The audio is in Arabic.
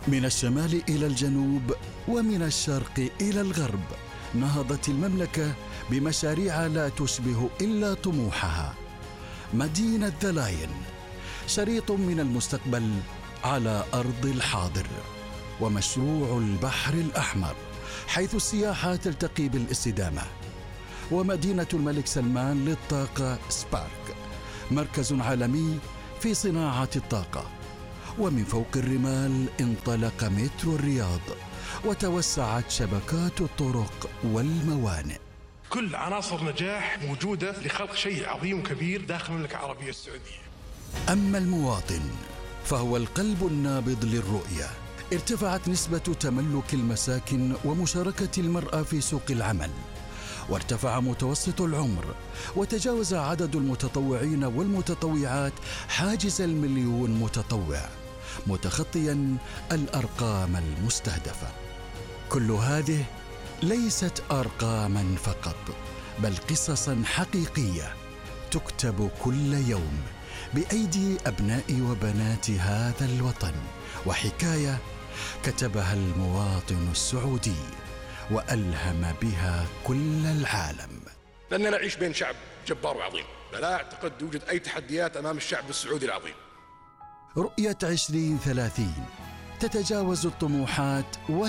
من الشمال إلى الجنوب ومن الشرق إلى الغرب، نهضت المملكة بمشاريع لا تشبه إلا طموحها. مدينة ذا لاين، شريط من المستقبل على أرض الحاضر. ومشروع البحر الأحمر، حيث السياحة تلتقي بالاستدامة. ومدينة الملك سلمان للطاقة سبارك، مركز عالمي في صناعة الطاقة. ومن فوق الرمال انطلق مترو الرياض، وتوسعت شبكات الطرق والموانئ. كل عناصر نجاح موجودة لخلق شيء عظيم وكبير داخل المملكة العربية السعودية. أما المواطن فهو القلب النابض للرؤية. ارتفعت نسبة تملك المساكن ومشاركة المرأة في سوق العمل، وارتفع متوسط العمر، وتجاوز عدد المتطوعين والمتطوعات حاجز 1,000,000 متطوع، متخطيا الأرقام المستهدفة. كل هذه ليست أرقاما فقط، بل قصصا حقيقية تكتب كل يوم بأيدي أبناء وبنات هذا الوطن، وحكاية كتبها المواطن السعودي وألهم بها كل العالم. لأننا نعيش بين شعب جبار وعظيم، لا أعتقد يوجد أي تحديات أمام الشعب السعودي العظيم. رؤية 2030 تتجاوز الطموحات